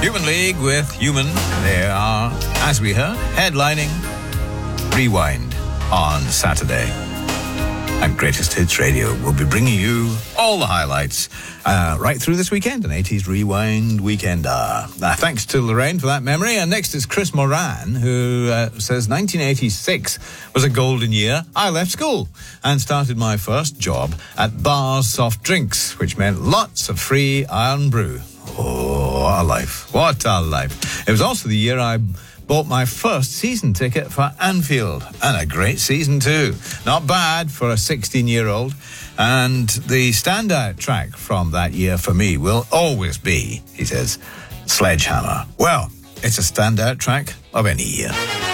Human League with Human. They are, as we heard, headlining Rewind on Saturday. And Greatest Hits Radio will be bringing you all the highlights right through this weekend, an 80s Rewind weekender. Thanks to Lorraine for that memory. And next is Chris Moran, who says 1986 was a golden year. I left school and started my first job at Bars Soft Drinks, which meant lots of free iron brew. Oh, what a life. What a life. It was also the year I bought my first season ticket for Anfield, and a great season too. Not bad for a 16-year-old. And the standout track from that year for me will always be, he says, Sledgehammer. Well, it's a standout track of any year.